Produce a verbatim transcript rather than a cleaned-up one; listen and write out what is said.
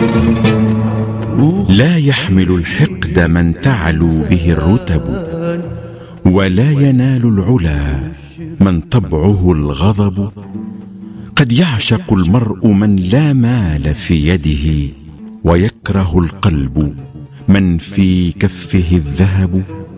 لا يحمل الحقد من تعلو به الرتب، ولا ينال العلا من طبعه الغضب. قد يعشق المرء من لا مال في يده، ويكره القلب من في كفه الذهب.